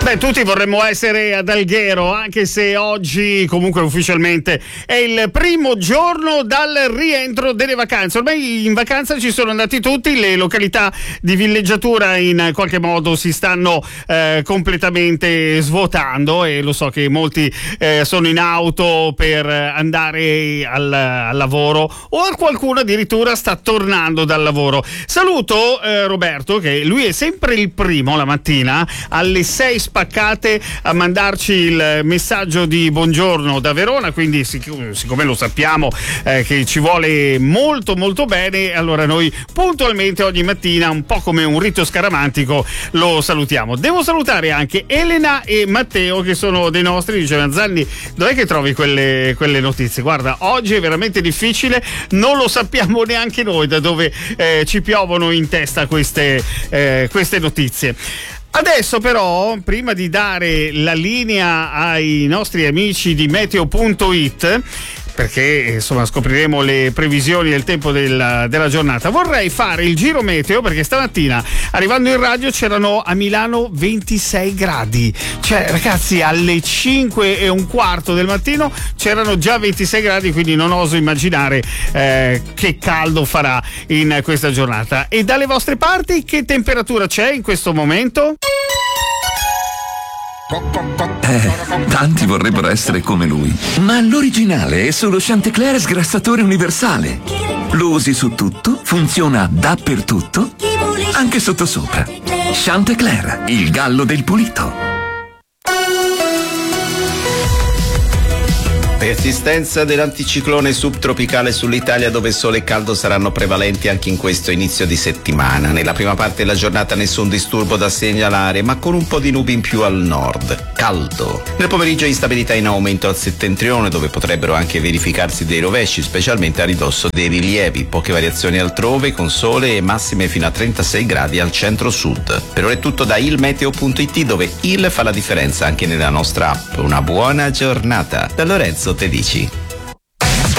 Beh, tutti vorremmo essere ad Alghero, anche se oggi comunque ufficialmente è il primo giorno dal rientro delle vacanze. Ormai in vacanza ci sono andati tutti, le località di villeggiatura in qualche modo si stanno completamente svuotando, e lo so che molti sono in auto per andare al lavoro, o qualcuno addirittura sta tornando dal lavoro. Saluto Roberto, che lui è sempre il primo la mattina alle 6 spaccate a mandarci il messaggio di buongiorno da Verona, quindi siccome lo sappiamo che ci vuole molto molto bene, allora noi puntualmente ogni mattina, un po' come un rito scaramantico, lo salutiamo. Devo salutare anche Elena e Matteo, che sono dei nostri. Diceva Zanni, dov'è che trovi quelle notizie? Guarda, oggi è veramente difficile, non lo sappiamo neanche noi da dove ci piovono in testa queste notizie. Adesso però, prima di dare la linea ai nostri amici di Meteo.it, perché insomma scopriremo le previsioni del tempo della giornata, vorrei fare il giro meteo, perché stamattina arrivando in radio c'erano a Milano 26 gradi, cioè ragazzi alle 5:15 del mattino c'erano già 26 gradi, quindi non oso immaginare che caldo farà in questa giornata. E dalle vostre parti che temperatura c'è in questo momento? Tanti vorrebbero essere come lui, ma l'originale è solo Chantecler sgrassatore universale. Lo usi su tutto, funziona dappertutto, anche sottosopra. Chantecler, il gallo del pulito. Persistenza dell'anticiclone subtropicale sull'Italia, dove sole e caldo saranno prevalenti anche in questo inizio di settimana. Nella prima parte della giornata nessun disturbo da segnalare, ma con un po' di nubi in più al nord. Caldo. Nel pomeriggio instabilità in aumento al settentrione, dove potrebbero anche verificarsi dei rovesci, specialmente a ridosso dei rilievi. Poche variazioni altrove, con sole e massime fino a 36 gradi al centro-sud. Per ora è tutto da ilmeteo.it, dove il fa la differenza anche nella nostra app. Una buona giornata. Da Lorenzo Tedici.